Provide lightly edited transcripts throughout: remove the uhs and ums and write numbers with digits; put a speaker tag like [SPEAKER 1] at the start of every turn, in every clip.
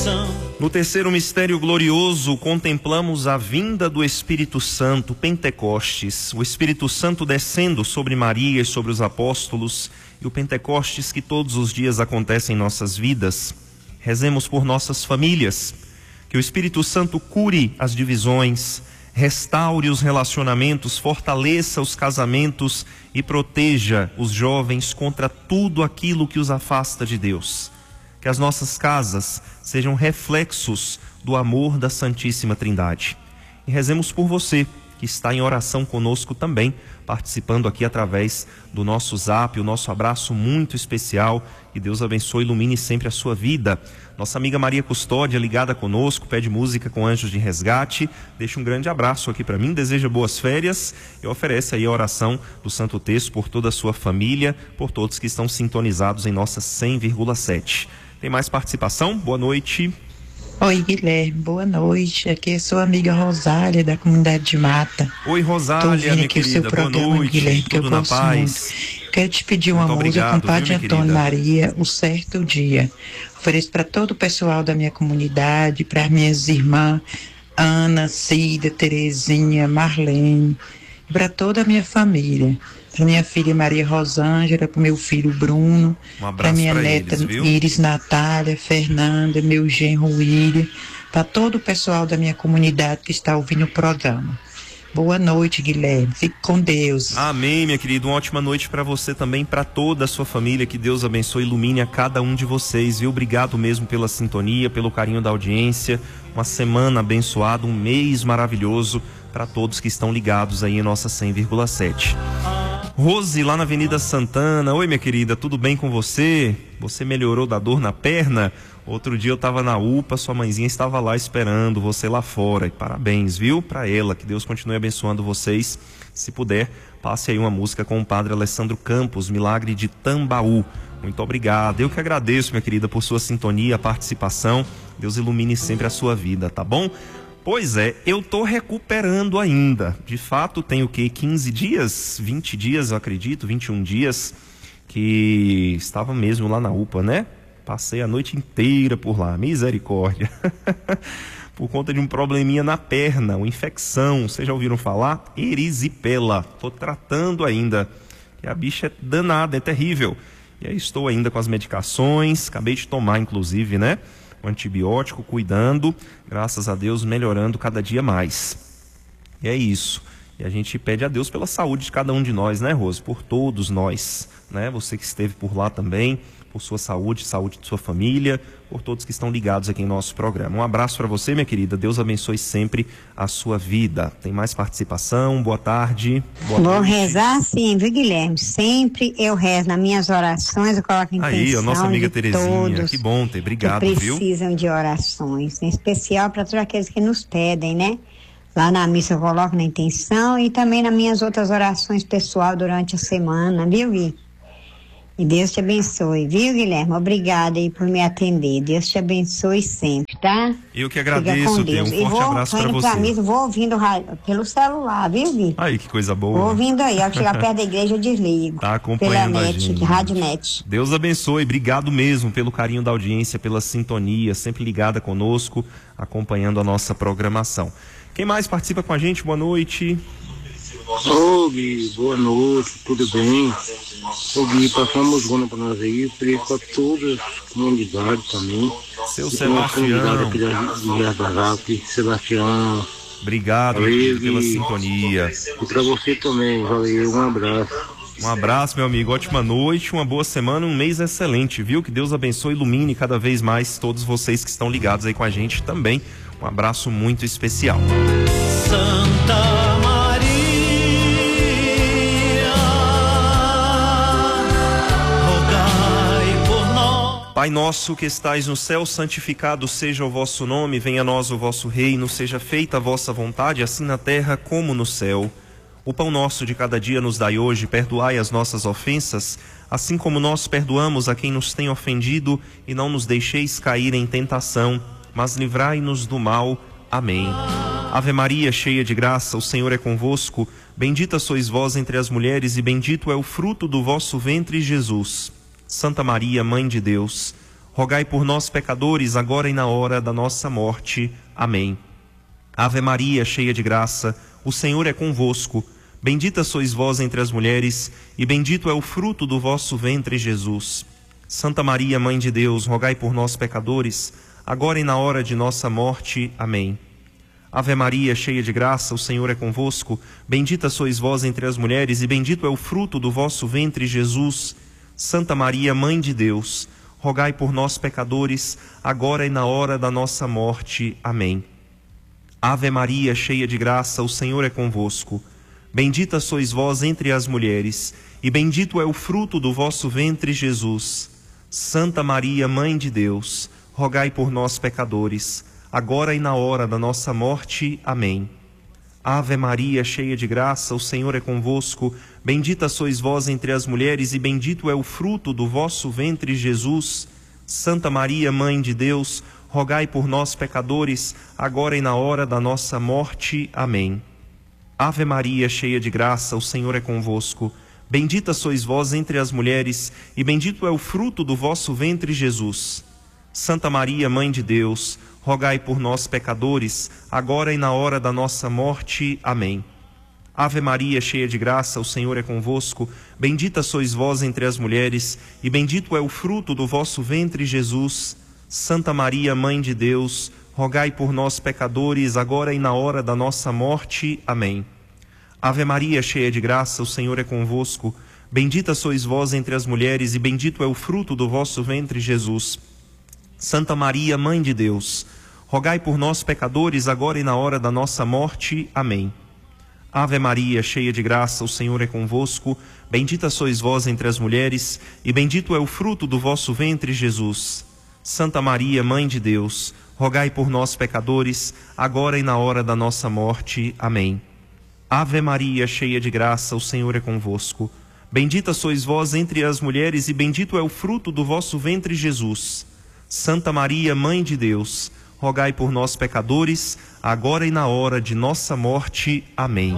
[SPEAKER 1] No terceiro mistério glorioso, contemplamos a vinda do Espírito Santo, Pentecostes, o Espírito Santo descendo sobre Maria e sobre os apóstolos, e o Pentecostes que todos os dias acontece em nossas vidas. Rezemos por nossas famílias, que o Espírito Santo cure as divisões, restaure os relacionamentos, fortaleça os casamentos e proteja os jovens contra tudo aquilo que os afasta de Deus. Que as nossas casas sejam reflexos do amor da Santíssima Trindade. E rezemos por você, que está em oração conosco também, participando aqui através do nosso Zap, o nosso abraço muito especial. Que Deus abençoe e ilumine sempre a sua vida. Nossa amiga Maria Custódia ligada conosco, pede música com Anjos de Resgate, deixa um grande abraço aqui para mim, deseja boas férias e oferece aí a oração do Santo Texto por toda a sua família, por todos que estão sintonizados em nossa 100,7. Tem mais participação? Boa noite.
[SPEAKER 2] Oi, Guilherme, boa noite. Aqui é sua amiga Rosália, da comunidade de Mata.
[SPEAKER 1] Oi, Rosália, minha querida, boa noite.
[SPEAKER 2] Guilherme, que
[SPEAKER 1] tudo
[SPEAKER 2] eu
[SPEAKER 1] na
[SPEAKER 2] gosto
[SPEAKER 1] paz.
[SPEAKER 2] Muito. Quero te pedir uma música com o Padre Antônio Maria, O Certo Dia. Ofereço para todo o pessoal da minha comunidade, para minhas irmãs, Ana, Cida, Terezinha, Marlene, para toda a minha família. Para minha filha Maria Rosângela, para meu filho Bruno, para minha neta Iris Natália, Fernanda, meu genro William, para todo o pessoal da minha comunidade que está ouvindo o programa. Boa noite, Guilherme. Fique com Deus.
[SPEAKER 1] Amém, minha querida. Uma ótima noite para você também, para toda a sua família. Que Deus abençoe e ilumine a cada um de vocês, viu? Obrigado mesmo pela sintonia, pelo carinho da audiência. Uma semana abençoada, um mês maravilhoso para todos que estão ligados aí em nossa 100,7. Rose, lá na Avenida Santana. Oi, minha querida, tudo bem com você? Você melhorou da dor na perna? Outro dia eu estava na UPA, sua mãezinha estava lá esperando você lá fora. E parabéns, viu? Para ela, que Deus continue abençoando vocês. Se puder, passe aí uma música com o Padre Alessandro Campos, Milagre de Tambaú. Muito obrigado. Eu que agradeço, minha querida, por sua sintonia, participação. Deus ilumine sempre a sua vida, tá bom? Pois é, eu tô recuperando ainda. De fato, tem o quê? 15 dias? 20 dias, eu acredito, 21 dias, que estava mesmo lá na UPA, né? Passei a noite inteira por lá, misericórdia. Por conta de um probleminha na perna, uma infecção. Vocês já ouviram falar? Erisipela. Tô tratando ainda. E a bicha é danada, é terrível. E aí estou ainda com as medicações, acabei de tomar inclusive, né? O antibiótico, cuidando, graças a Deus, melhorando cada dia mais. E é isso. E a gente pede a Deus pela saúde de cada um de nós, né, Rose? Por todos nós, né? Você que esteve por lá também, por sua saúde, saúde de sua família, por todos que estão ligados aqui em nosso programa. Um abraço para você, minha querida. Deus abençoe sempre a sua vida. Tem mais participação? Boa tarde. Boa
[SPEAKER 3] Vou
[SPEAKER 1] noite.
[SPEAKER 3] rezar sim, viu, Guilherme? Sempre eu rezo nas minhas orações, eu coloco em intenção
[SPEAKER 1] aí, a nossa amiga
[SPEAKER 3] de
[SPEAKER 1] Terezinha.
[SPEAKER 3] todos
[SPEAKER 1] Que bom, obrigado,
[SPEAKER 3] que
[SPEAKER 1] viu?
[SPEAKER 3] precisam de orações, em especial para todos aqueles que nos pedem, né? Lá na missa eu coloco na intenção e também nas minhas outras orações pessoal durante a semana, viu, Gui? E Deus te abençoe, viu, Guilherme? Obrigada aí por me atender. Deus te abençoe sempre, tá?
[SPEAKER 1] Eu que agradeço, Deus. Um forte abraço para você.
[SPEAKER 3] Missa, vou ouvindo pelo celular, viu, Gui?
[SPEAKER 1] Aí, que coisa boa.
[SPEAKER 3] Vou ouvindo aí, ao chegar perto da igreja eu desligo.
[SPEAKER 1] Tá acompanhando
[SPEAKER 3] pela
[SPEAKER 1] a
[SPEAKER 3] net,
[SPEAKER 1] gente.
[SPEAKER 3] Rádio Net.
[SPEAKER 1] Deus abençoe, obrigado mesmo pelo carinho da audiência, pela sintonia, sempre ligada conosco, acompanhando a nossa programação. Quem mais participa com a gente? Boa noite.
[SPEAKER 4] Ô Gui, boa noite, tudo bem? Ô Gui, passamos gona para nós aí, para toda a comunidade também.
[SPEAKER 1] Seu Sebastião.
[SPEAKER 4] Sebastião.
[SPEAKER 1] Obrigado,
[SPEAKER 4] valeu,
[SPEAKER 1] pela sintonia.
[SPEAKER 4] E para você também, valeu, um abraço.
[SPEAKER 1] Um abraço, meu amigo, ótima noite, uma boa semana, um mês excelente, viu? Que Deus abençoe e ilumine cada vez mais todos vocês que estão ligados aí com a gente também. Um abraço muito especial.
[SPEAKER 5] Santa Maria, rogai por nós.
[SPEAKER 1] Pai nosso que estais no céu, santificado seja o vosso nome, venha a nós o vosso reino, seja feita a vossa vontade, assim na terra como no céu. O pão nosso de cada dia nos dai hoje, perdoai as nossas ofensas, assim como nós perdoamos a quem nos tem ofendido, e não nos deixeis cair em tentação, mas livrai-nos do mal. Amém. Ave Maria, cheia de graça, o Senhor é convosco. Bendita sois vós entre as mulheres e bendito é o fruto do vosso ventre, Jesus. Santa Maria, Mãe de Deus, rogai por nós, pecadores, agora e na hora da nossa morte. Amém. Ave Maria, cheia de graça, o Senhor é convosco. Bendita sois vós entre as mulheres, e bendito é o fruto do vosso ventre, Jesus. Santa Maria, Mãe de Deus, rogai por nós, pecadores, agora e na hora de nossa morte. Amém. Ave Maria, cheia de graça, o Senhor é convosco. Bendita sois vós entre as mulheres, e bendito é o fruto do vosso ventre, Jesus. Santa Maria, Mãe de Deus, rogai por nós, pecadores, agora e na hora da nossa morte. Amém. Ave Maria, cheia de graça, o Senhor é convosco. Bendita sois vós entre as mulheres, e bendito é o fruto do vosso ventre, Jesus. Santa Maria, Mãe de Deus, rogai por nós, pecadores, agora e na hora da nossa morte. Amém. Ave Maria, cheia de graça, o Senhor é convosco. Bendita sois vós entre as mulheres, e bendito é o fruto do vosso ventre, Jesus. Santa Maria, Mãe de Deus, rogai por nós, pecadores, agora e na hora da nossa morte. Amém. Ave Maria, cheia de graça, o Senhor é convosco. Bendita sois vós entre as mulheres, e bendito é o fruto do vosso ventre, Jesus. Santa Maria, Mãe de Deus, rogai por nós, pecadores, agora e na hora da nossa morte. Amém. Ave Maria, cheia de graça, o Senhor é convosco. Bendita sois vós entre as mulheres, e bendito é o fruto do vosso ventre, Jesus. Santa Maria, Mãe de Deus, rogai por nós, pecadores, agora e na hora da nossa morte. Amém. Ave Maria, cheia de graça, o Senhor é convosco. Bendita sois vós entre as mulheres, e bendito é o fruto do vosso ventre, Jesus. Santa Maria, Mãe de Deus, rogai por nós, pecadores, agora e na hora da nossa morte. Amém. Ave Maria, cheia de graça, o Senhor é convosco. Bendita sois vós entre as mulheres, e bendito é o fruto do vosso ventre, Jesus. Santa Maria, Mãe de Deus, rogai por nós, pecadores, agora e na hora da nossa morte. Amém. Ave Maria, cheia de graça, o Senhor é convosco. Bendita sois vós entre as mulheres, e bendito é o fruto do vosso ventre, Jesus. Santa Maria, Mãe de Deus, rogai por nós, pecadores, agora e na hora de nossa morte. Amém.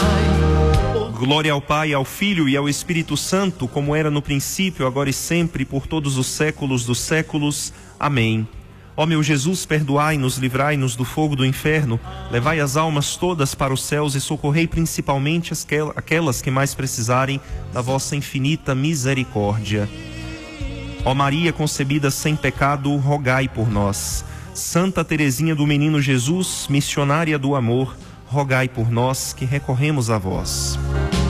[SPEAKER 1] Glória ao Pai, ao Filho e ao Espírito Santo, como era no princípio, agora e sempre, por todos os séculos dos séculos. Amém. Ó meu Jesus, perdoai-nos, livrai-nos do fogo do inferno, levai as almas todas para os céus e socorrei principalmente aquelas que mais precisarem da vossa infinita misericórdia. Ó Maria concebida sem pecado, rogai por nós. Santa Teresinha do Menino Jesus, missionária do amor, rogai por nós que recorremos a vós.